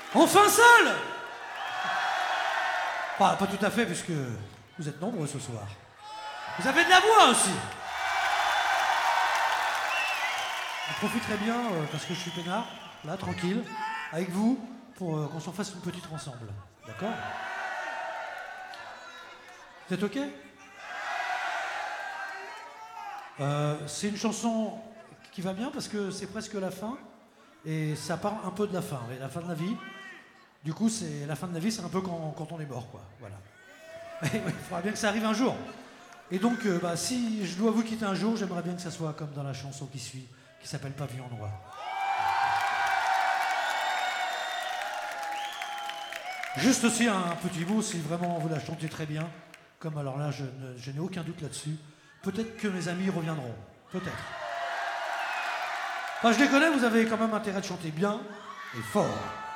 Enfin seul. Pas tout à fait, puisque vous êtes nombreux ce soir. Vous avez de la voix aussi. On profiterait bien, parce que je suis peinard, là, tranquille, avec vous, pour qu'on s'en fasse une petite ensemble. D'accord? Vous êtes OK? C'est une chanson qui va bien parce que c'est presque la fin et ça parle un peu de la fin, la fin de la vie. Du coup, c'est la fin de la vie, c'est un peu quand on est mort, quoi. Voilà. Il faudra bien que ça arrive un jour. Et donc, si je dois vous quitter un jour, j'aimerais bien que ça soit comme dans la chanson qui suit, qui s'appelle Pavillon Noir. Juste aussi un petit mot, si vraiment vous la chantez très bien, comme alors là, je n'ai aucun doute là-dessus. Peut-être que mes amis reviendront. Peut-être. Enfin, je les connais, vous avez quand même intérêt de chanter bien et fort.